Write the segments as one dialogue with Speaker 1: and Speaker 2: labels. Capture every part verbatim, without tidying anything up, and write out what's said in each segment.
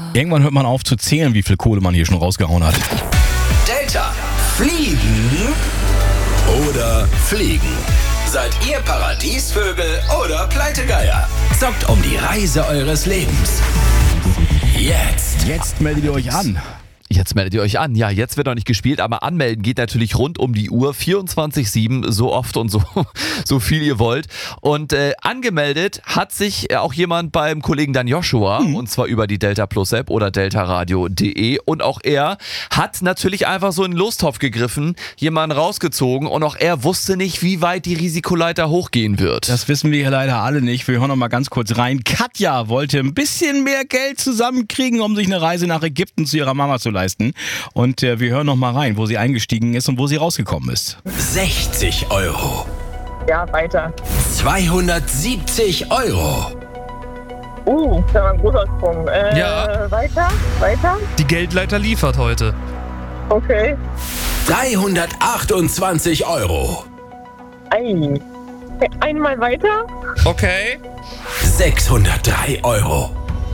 Speaker 1: Irgendwann hört man auf zu zählen, wie viel Kohle man hier schon rausgehauen hat.
Speaker 2: Delta, fliegen oder fliegen? Seid ihr Paradiesvögel oder Pleitegeier? Zockt um die Reise eures Lebens. Jetzt.
Speaker 1: Jetzt meldet ihr euch an.
Speaker 3: Jetzt meldet ihr euch an. Ja, jetzt wird noch nicht gespielt, aber anmelden geht natürlich rund um die Uhr, vierundzwanzig sieben, so oft und so, so viel ihr wollt. Und äh, angemeldet hat sich auch jemand beim Kollegen Dan Joshua, mhm. und zwar über die Delta Plus App oder deltaradio punkt de. Und auch er hat natürlich einfach so in den Lostopf gegriffen, jemanden rausgezogen und auch er wusste nicht, wie weit die Risikoleiter hochgehen wird.
Speaker 1: Das wissen wir hier leider alle nicht. Wir hören noch mal ganz kurz rein. Katja wollte ein bisschen mehr Geld zusammenkriegen, um sich eine Reise nach Ägypten zu ihrer Mama zu leisten. Und äh, wir hören noch mal rein, wo sie eingestiegen ist und wo sie rausgekommen ist.
Speaker 2: sechzig Euro.
Speaker 4: Ja, weiter.
Speaker 2: zweihundertsiebzig Euro.
Speaker 4: Uh, das war ein großer Sprung. Äh,
Speaker 5: Ja.
Speaker 4: Weiter, weiter.
Speaker 5: Die Geldleiter liefert heute.
Speaker 4: Okay.
Speaker 2: dreihundertachtundzwanzig Euro.
Speaker 4: Ei. Einmal weiter.
Speaker 5: Okay.
Speaker 2: sechshundertdrei Euro.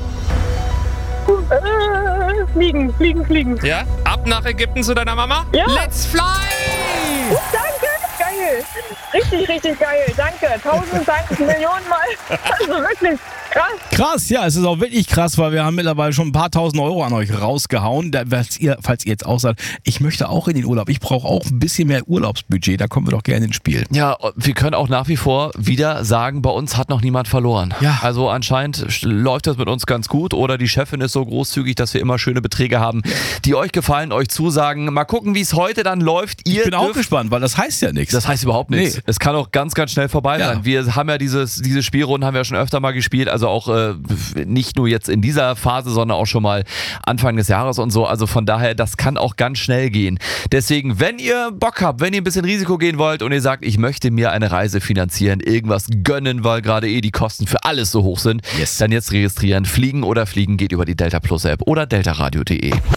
Speaker 4: Äh, fliegen, fliegen, fliegen.
Speaker 5: Ja? Ab nach Ägypten zu deiner Mama?
Speaker 4: Ja.
Speaker 5: Let's fly!
Speaker 4: Danke, geil. Richtig, richtig geil. Danke. Tausend Dank, Millionen Mal. Also wirklich krass.
Speaker 1: Krass, ja, es ist auch wirklich krass, weil wir haben mittlerweile schon ein paar tausend Euro an euch rausgehauen. Da, falls, ihr, falls ihr jetzt auch sagt, ich möchte auch in den Urlaub, ich brauche auch ein bisschen mehr Urlaubsbudget, da kommen wir doch gerne ins Spiel.
Speaker 3: Ja, wir können auch nach wie vor wieder sagen, bei uns hat noch niemand verloren.
Speaker 1: Ja.
Speaker 3: Also anscheinend läuft das mit uns ganz gut oder die Chefin ist so großzügig, dass wir immer schöne Beträge haben, die euch gefallen, euch zusagen. Mal gucken, wie es heute dann läuft. Ihr
Speaker 1: Ich bin auch
Speaker 3: dürft-
Speaker 1: gespannt, weil das heißt ja nichts.
Speaker 3: Das heißt überhaupt nichts.
Speaker 1: Nee.
Speaker 3: Es kann auch ganz, ganz schnell vorbei
Speaker 1: Ja.
Speaker 3: sein. Wir haben ja dieses, diese Spielrunden haben wir ja schon öfter mal gespielt, also auch äh, nicht nur jetzt in dieser Phase, sondern auch schon mal Anfang des Jahres und so. Also von daher, das kann auch ganz schnell gehen. Deswegen, wenn ihr Bock habt, wenn ihr ein bisschen Risiko gehen wollt und ihr sagt, ich möchte mir eine Reise finanzieren, irgendwas gönnen, weil gerade eh die Kosten für alles so hoch sind,
Speaker 1: Yes.
Speaker 3: dann jetzt registrieren. Fliegen oder Fliegen geht über die Delta Plus App oder deltaradio punkt de.